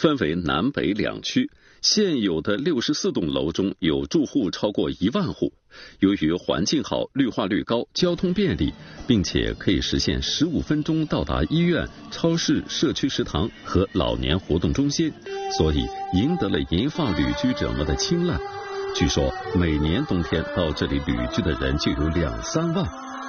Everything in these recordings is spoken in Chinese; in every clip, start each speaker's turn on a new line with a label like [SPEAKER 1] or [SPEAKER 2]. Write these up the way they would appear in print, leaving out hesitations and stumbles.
[SPEAKER 1] 分为南北两区。现有的64栋楼中有住户超过1万户。由于环境好、绿化率高、交通便利，并且可以实现15分钟到达医院、超市、社区食堂和老年活动中心，所以赢得了银发旅居者们的青睐。据说每年冬天到这里旅居的人就有2、3万。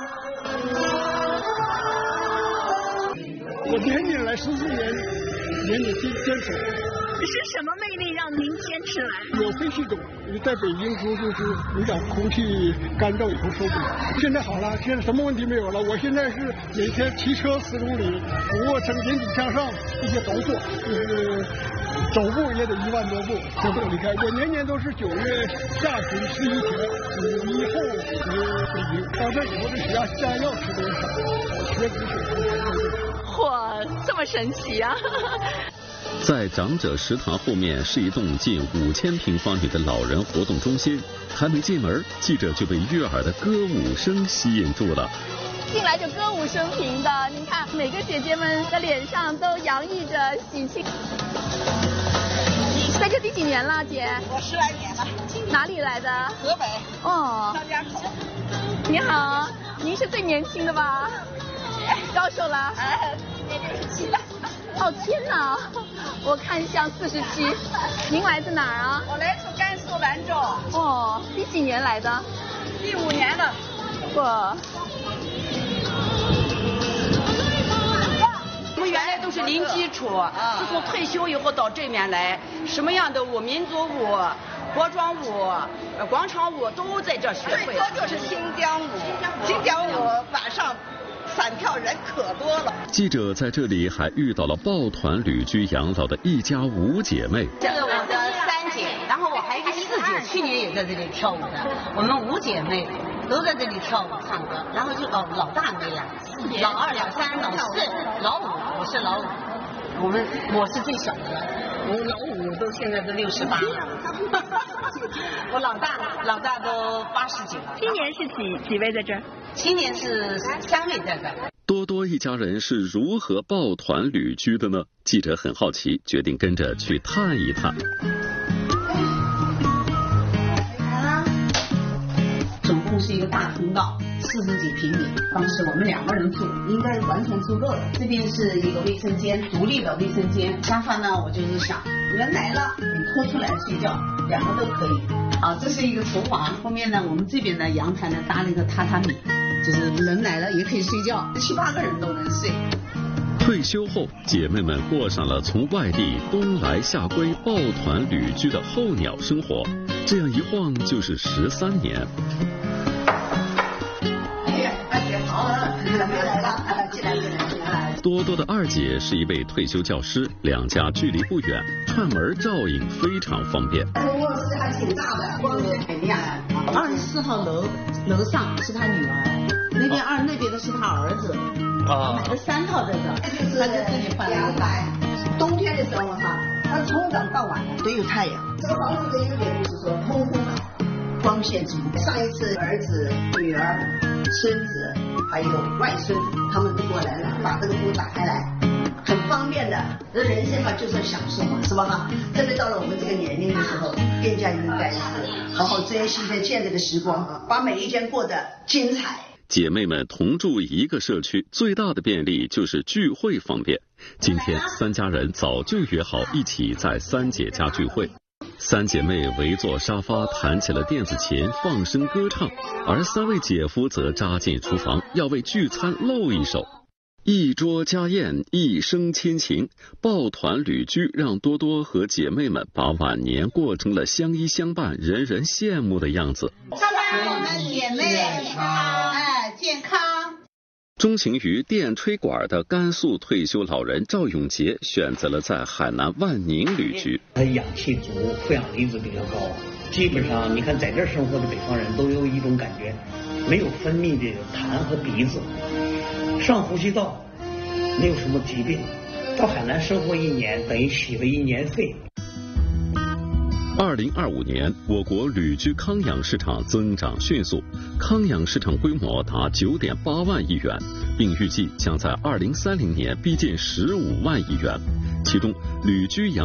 [SPEAKER 2] 我年年来14年，年年坚持。
[SPEAKER 3] 是什么魅力让您坚持来？
[SPEAKER 2] 有肺气肿，在北京时候就是有点空气干燥以后受不了。现在好了，现在什么问题没有了。我现在是每天骑车10公里，俯卧撑、引体向上这些都做，就是走步也得1万多步。最后你看，我年年都是9月下旬吃1天，5以后北京。到这以后这血压降药吃的也少，血脂水。
[SPEAKER 3] 嚯，这么神奇啊！
[SPEAKER 1] 在长者食堂后面是一栋近5000平方米的老人活动中心，还没进门，记者就被悦耳的歌舞声吸引住了。
[SPEAKER 3] 进来就歌舞升平的，你看每个姐姐们的脸上都洋溢着喜庆。在这第几年了，姐？
[SPEAKER 4] 我10来年了。
[SPEAKER 3] 哪里来的？
[SPEAKER 4] 河北。
[SPEAKER 3] 哦。
[SPEAKER 4] 张家口。
[SPEAKER 3] 你好，您是最年轻的吧？高寿了？
[SPEAKER 4] 今年67了。
[SPEAKER 3] 哦天哪，我看像47。您来自哪儿啊？
[SPEAKER 4] 我来自甘肃兰州。
[SPEAKER 3] 哦，第几年来的？
[SPEAKER 4] 第5年了。
[SPEAKER 3] 哇。
[SPEAKER 5] 我们原来都是零基础，自从退休以后到这面来，什么样的舞，民族舞、国妆舞、广场舞都在这学会。
[SPEAKER 4] 最多就是新疆舞，新疆舞晚上散跳人可多了。
[SPEAKER 1] 记者在这里还遇到了抱团旅居养老的一家5姐妹。
[SPEAKER 6] 这是我的3姐，然后我还有一个4姐，去年也在这里跳舞的。我们5姐妹都在这里跳舞唱歌，然后就老大没呀，老2、老3、老4、老5，我是老5，我是最小的了。我老5都现在都68了，我老大都80几了。
[SPEAKER 3] 今年是几位在这儿？
[SPEAKER 6] 今年是3位在这儿。
[SPEAKER 1] 多多一家人是如何抱团旅居的呢？记者很好奇，决定跟着去探一探。
[SPEAKER 6] 总共是一个大通道，40几平米，当时我们2个人住，应该完全足够了。这边是一个卫生间，独立的卫生间。沙发呢，我就是想人来了，你拖出来睡觉，2个都可以。好，这是一个厨房，后面呢，我们这边的阳台呢搭了一个榻榻米，就是人来了也可以睡觉，7、8个人都能睡。
[SPEAKER 1] 退休后，姐妹们过上了从外地东来夏归抱团旅居的候鸟生活，这样一晃就是13年。多多的2姐是一位退休教师，2家距离不远，串门照应非常方便。
[SPEAKER 6] 卧室还挺大的，光线很亮。24号楼上是他女儿，那边的是他儿子。买了3套这个，他在这里换了2百。冬天的时候哈，他从早到晚都有太阳。这个房子的优点就是说通风好，光线足。上一次儿子、女儿、孙子还有外孙他们都过来了，把这个屋打开来，很方便的。这人生嘛就是享受嘛，是吧哈？特别到了我们这个年龄的时候，更加应该是好好珍惜现在的时光，把每一天过得精彩。
[SPEAKER 1] 姐妹们同住一个社区，最大的便利就是聚会方便。今天3家人早就约好一起在3姐家聚会。3姐妹围坐沙发，弹起了电子琴，放声歌唱，而3位姐夫则扎进厨房，要为聚餐露一手。一桌家宴，一生亲情，抱团旅居让多多和姐妹们把晚年过成了相依相伴、人人羡慕的样子。
[SPEAKER 6] 祝我们姐妹健康。
[SPEAKER 1] 钟情于电吹管的甘肃退休老人赵永杰选择了在海南万宁旅居。
[SPEAKER 7] 氧气足，负氧离子比较高，基本上你看在这儿生活的北方人都有一种感觉，没有分泌的痰和鼻子，上呼吸道，没有什么疾病。到海南生活1年，等于洗了1年肺。
[SPEAKER 1] 2025年，我国旅居康养市场增长迅速，康养市场规模达9.8万亿元，并预计将在2030年逼近15万亿元。其中，旅居养